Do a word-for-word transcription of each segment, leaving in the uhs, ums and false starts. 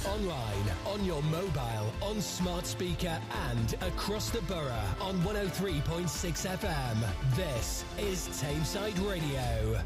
online, on your mobile, on smart speaker and across the borough on one oh three point six F M. This is Tameside Radio.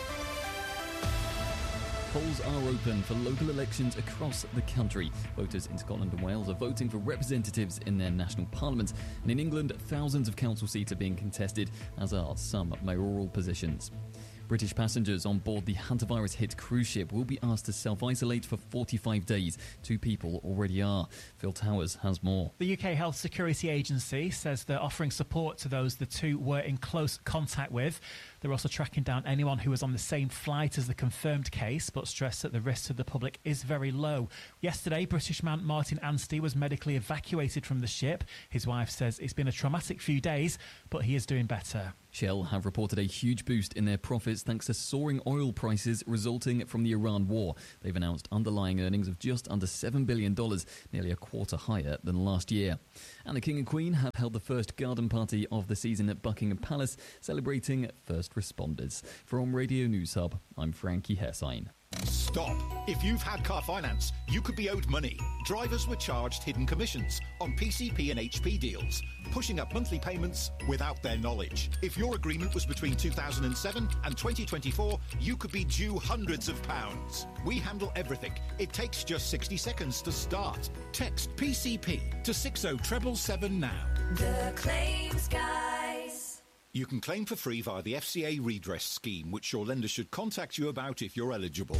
Polls are open for local elections across the country. Voters in Scotland and Wales are voting for representatives in their national parliament. And in England, thousands of council seats are being contested, as are some mayoral positions. British passengers on board the hantavirus-hit cruise ship will be asked to self-isolate for forty-five days. Two people already are. Phil Towers has more. The U K Health Security Agency says they're offering support to those the two were in close contact with. They're also tracking down anyone who was on the same flight as the confirmed case, but stress that the risk to the public is very low. Yesterday, British man Martin Anstey was medically evacuated from the ship. His wife says it's been a traumatic few days, but he is doing better. Shell have reported a huge boost in their profits thanks to soaring oil prices resulting from the Iran war. They've announced underlying earnings of just under seven billion dollars, nearly a quarter higher than last year. And the King and Queen have held the first garden party of the season at Buckingham Palace, celebrating first responders. From Radio News Hub, I'm Frankie Hessine. Stop. If you've had car finance, you could be owed money. Drivers were charged hidden commissions on P C P and H P deals, pushing up monthly payments without their knowledge. If your agreement was between two thousand seven and twenty twenty-four, you could be due hundreds of pounds. We handle everything. It takes just sixty seconds to start. Text P C P to six oh seven seven now. The Claims Guys. You can claim for free via the F C A redress scheme, which your lender should contact you about if you're eligible.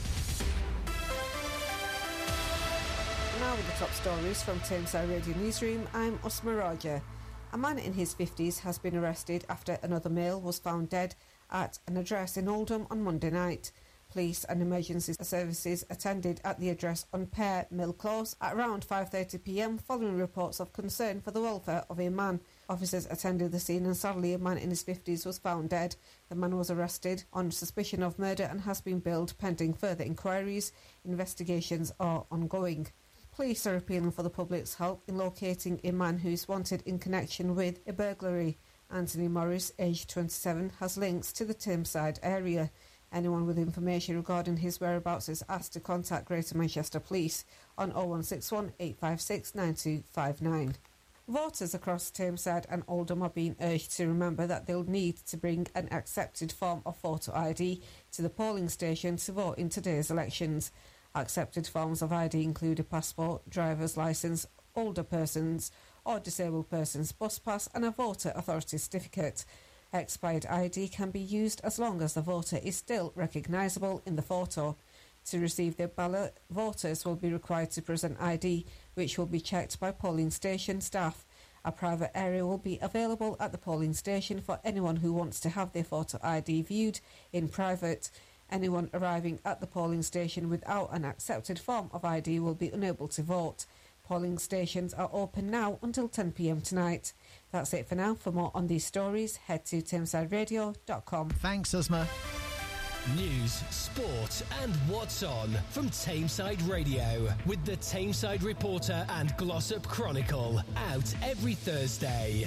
Now with the top stories from Tameside Radio Newsroom, I'm Usma Raja. A man in his fifties has been arrested after another male was found dead at an address in Oldham on Monday night. Police and emergency services attended at the address on Pear Mill Close at around five thirty p m following reports of concern for the welfare of a man. Officers attended the scene and sadly a man in his fifties was found dead. The man was arrested on suspicion of murder and has been bailed pending further inquiries. Investigations are ongoing. Police are appealing for the public's help in locating a man who is wanted in connection with a burglary. Anthony Morris, aged twenty-seven, has links to the Tameside area. Anyone with information regarding his whereabouts is asked to contact Greater Manchester Police on oh one six one, eight five six, nine two five nine. Voters across Tameside and Oldham are being urged to remember that they'll need to bring an accepted form of photo I D to the polling station to vote in today's elections. Accepted forms of I D include a passport, driver's licence, older persons or disabled persons bus pass and a voter authority certificate. Expired I D can be used as long as the voter is still recognisable in the photo. To receive their ballot, voters will be required to present I D, which will be checked by polling station staff. A private area will be available at the polling station for anyone who wants to have their photo I D viewed in private. Anyone arriving at the polling station without an accepted form of I D will be unable to vote. Polling stations are open now until ten p m tonight. That's it for now. For more on these stories, head to tameside radio dot com. Thanks, Usma. News, sport and what's on from Tameside Radio with the Tameside Reporter and Glossop Chronicle, out every Thursday.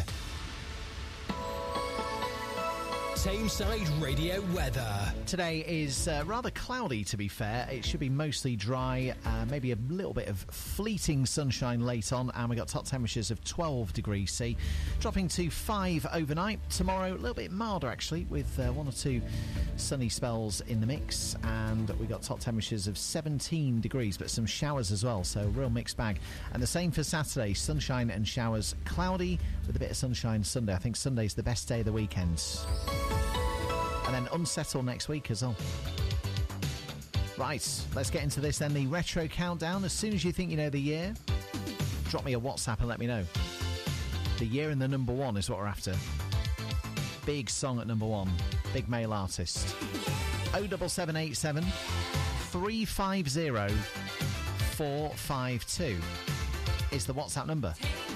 Tameside Radio weather. Today is uh, rather cloudy, to be fair. It should be mostly dry, uh, maybe a little bit of fleeting sunshine late on, and we got top temperatures of twelve degrees C, dropping to five overnight. Tomorrow, a little bit milder, actually, with uh, one or two sunny spells in the mix, and we got top temperatures of seventeen degrees, but some showers as well, so real mixed bag. And the same for Saturday, sunshine and showers, cloudy with a bit of sunshine Sunday. I think Sunday's the best day of the weekend. And then unsettled next week as well. Right, let's get into this then. The retro countdown. As soon as you think you know the year, drop me a WhatsApp and let me know. The year and the number one is what we're after. Big song at number one. Big male artist. oh seven seven eight seven, three five zero, four five two is the WhatsApp number.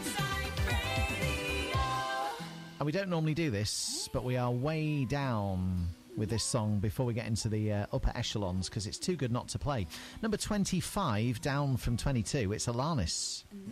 And we don't normally do this, but we are way down with this song before we get into the uh, upper echelons, because it's too good not to play. Number twenty-five, down from twenty-two, it's Alanis.